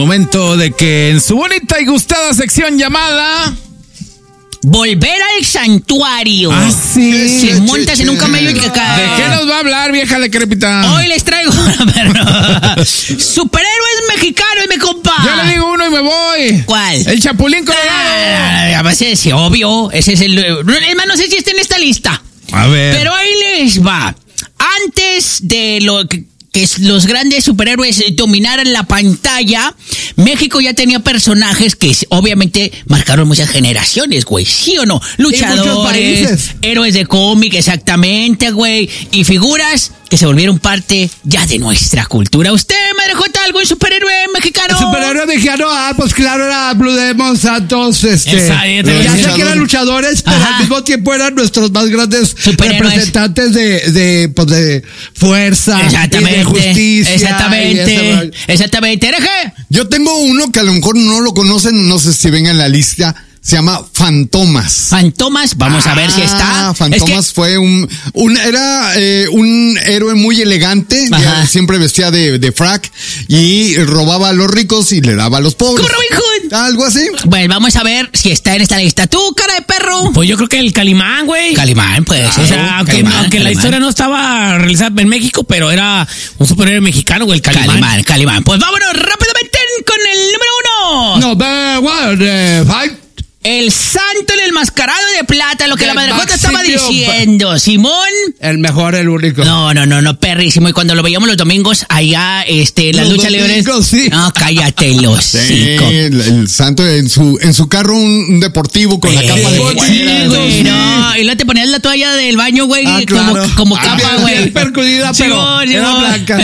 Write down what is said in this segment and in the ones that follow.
momento de que en su bonita y gustada sección llamada... Volver al santuario. Ah, sí. Se montas en un camello y que cae. ¿De qué nos va a hablar, vieja decrépita? Hoy les traigo superhéroes mexicanos, mi compa. Yo le digo uno y me voy. ¿Cuál? El Chapulín Colorado. A veces es obvio. Ese es el... Es más, no sé si está en esta lista. A ver. Pero ahí les va. Antes de lo que los grandes superhéroes dominaran la pantalla, México ya tenía personajes que obviamente marcaron muchas generaciones, güey, ¿sí o no? Luchadores, héroes de cómic, exactamente, güey, y figuras que se volvieron parte ya de nuestra cultura. ¿Usted, Madre Jota, algún superhéroe mexicano? Superhéroe mexicano, pues claro, era Blue Demon, Santos, ya sé que eran luchadores, pero al mismo tiempo eran nuestros más grandes representantes de fuerza, exactamente, y de justicia. Exactamente, ¿Hereje? Yo tengo uno que a lo mejor no lo conocen, no sé si venga en la lista. Se llama Fantomas. Fantomas, vamos a ver si está. Fantomas fue un héroe muy elegante, siempre vestía de frac y robaba a los ricos y le daba a los pobres. ¡Como Robin Hood! Algo así. Bueno, vamos a ver si está en esta lista. ¿Tú, cara de perro? Pues yo creo que el Calimán, güey. Calimán, pues. O sea, aunque la historia no estaba realizada en México, pero era un superhéroe mexicano, güey, el Calimán. Calimán. Pues vámonos rápidamente con el número 1. Five. El santo, el enmascarado de plata, lo que la Madrejota estaba diciendo. Simón. El mejor, el único. No, perrísimo. Y cuando lo veíamos los domingos, allá, las luchas libres. Sí. No, cállate, los cinco. El santo en su carro, un deportivo con la capa de fuera. Güey, no. Y luego te ponías la toalla del baño, güey, claro. como capa, güey. Percudida, pero era blanca.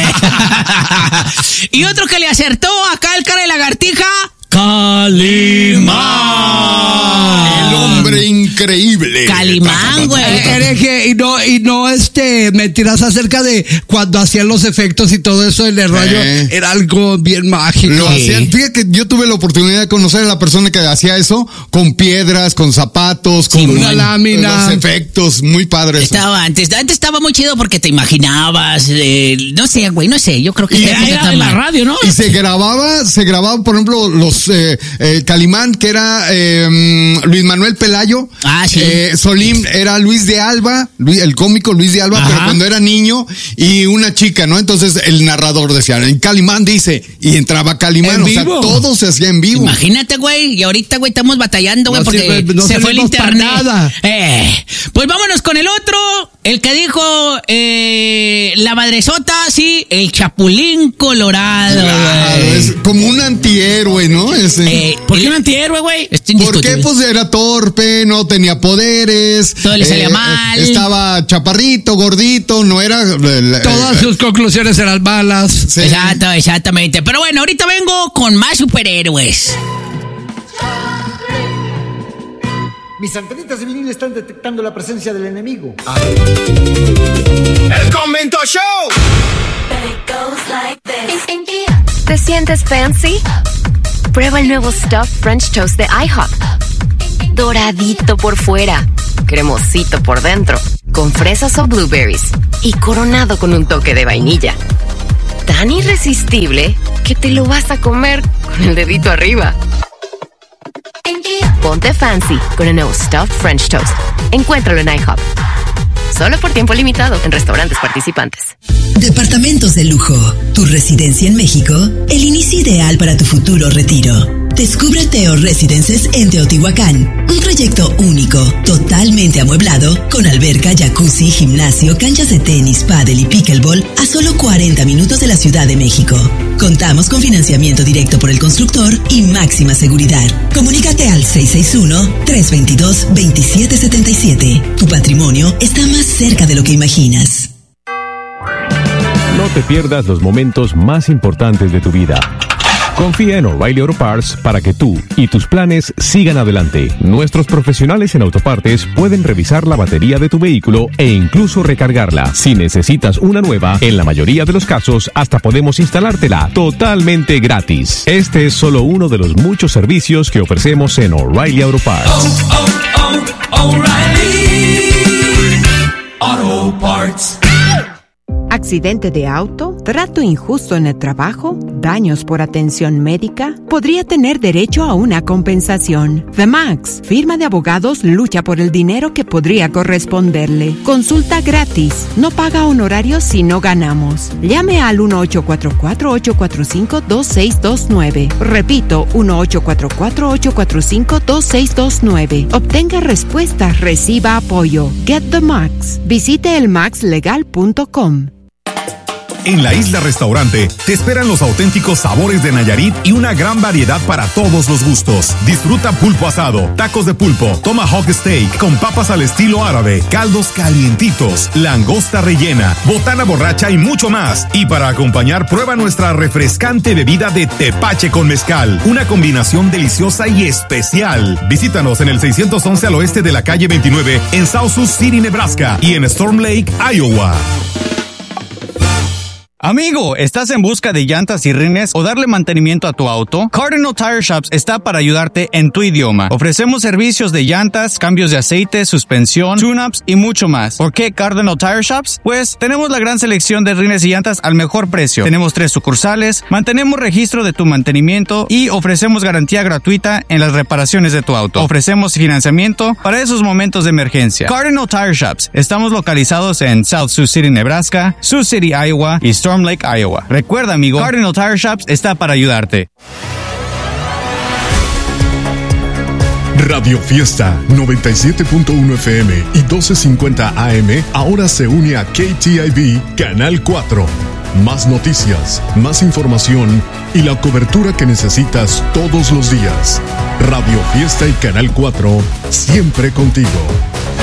Y otro que le acertó acá el cara de lagartija. Calimán. El hombre increíble. Calimán, güey. Hereje, y no mentiras acerca de cuando hacían los efectos y todo eso en el rollo. Era algo bien mágico. Lo hacían. Fíjate que yo tuve la oportunidad de conocer a la persona que hacía eso con piedras, con zapatos, con una lámina. Los efectos, muy padres. Antes estaba muy chido porque te imaginabas, no sé, yo creo que era en la radio, ¿no? Y se grababa, por ejemplo, los Calimán, que era Luis Manuel Pelayo. Sí. Solín era Luis de Alba, el cómico Luis de Alba, pero cuando era niño, y una chica, ¿no? Entonces el narrador decía, en Calimán dice, y entraba Calimán, o sea, todo se hacía en vivo. Imagínate, güey, y ahorita, güey, estamos batallando, güey, porque se fue el internet. Pues vámonos con el otro, el que dijo la madresota, sí, el Chapulín Colorado. Claro, es como un antihéroe, ¿no? ¿Por qué un antihéroe, güey? Porque pues era torpe, no tenía poderes. Todo le salía mal. Estaba chaparrito, gordito, no era... Todas sus conclusiones eran malas. Sí. Exactamente. Pero bueno, ahorita vengo con más superhéroes. Mis antenitas de vinil están detectando la presencia del enemigo. ¡El Convento Show! ¿Te sientes fancy? Prueba el nuevo Stuffed French Toast de IHOP. Doradito por fuera, cremosito por dentro, con fresas o blueberries y coronado con un toque de vainilla. Tan irresistible que te lo vas a comer con el dedito arriba. Ponte fancy con el nuevo Stuffed French Toast. Encuéntralo en IHOP. Solo por tiempo limitado en restaurantes participantes. Departamentos de lujo. Tu residencia en México. El inicio ideal para tu futuro retiro. Descubre Teo Residences en Teotihuacán. Un proyecto único, totalmente amueblado, con alberca, jacuzzi, gimnasio, canchas de tenis, pádel y pickleball a solo 40 minutos de la Ciudad de México. Contamos con financiamiento directo por el constructor y máxima seguridad. Comunícate al 661-322-2777. Tu patrimonio está más cerca de lo que imaginas. No te pierdas los momentos más importantes de tu vida. Confía en O'Reilly Auto Parts para que tú y tus planes sigan adelante. Nuestros profesionales en autopartes pueden revisar la batería de tu vehículo e incluso recargarla. Si necesitas una nueva, en la mayoría de los casos hasta podemos instalártela totalmente gratis. Este es solo uno de los muchos servicios que ofrecemos en O'Reilly Auto Parts. O'Reilly Auto Parts. ¿Accidente de auto? trato injusto en el trabajo, daños por atención médica, podría tener derecho a una compensación. The Max, firma de abogados, lucha por el dinero que podría corresponderle. Consulta gratis. No paga honorarios si no ganamos. Llame al 1-844-845-2629. Repito, 1-844-845-2629. Obtenga respuestas, reciba apoyo. Get the Max. Visite elmaxlegal.com. En La Isla Restaurante te esperan los auténticos sabores de Nayarit y una gran variedad para todos los gustos. Disfruta pulpo asado, tacos de pulpo, tomahawk steak con papas al estilo árabe, caldos calientitos, langosta rellena, botana borracha y mucho más. Y para acompañar, prueba nuestra refrescante bebida de tepache con mezcal, una combinación deliciosa y especial. Visítanos en el 611 al oeste de la calle 29 en South Sioux City, Nebraska y en Storm Lake, Iowa. Amigo, ¿estás en busca de llantas y rines o darle mantenimiento a tu auto? Cardinal Tire Shops está para ayudarte en tu idioma. Ofrecemos servicios de llantas, cambios de aceite, suspensión, tune-ups y mucho más. ¿Por qué Cardinal Tire Shops? Pues tenemos la gran selección de rines y llantas al mejor precio. Tenemos 3 sucursales, mantenemos registro de tu mantenimiento y ofrecemos garantía gratuita en las reparaciones de tu auto. Ofrecemos financiamiento para esos momentos de emergencia. Cardinal Tire Shops. Estamos localizados en South Sioux City, Nebraska, Sioux City, Iowa y Storm Lake, Iowa. Recuerda, amigo, Cardinal Tire Shops está para ayudarte. Radio Fiesta 97.1 FM y 1250 AM ahora se une a KTIV Canal 4. Más noticias, más información y la cobertura que necesitas todos los días. Radio Fiesta y Canal 4, siempre contigo.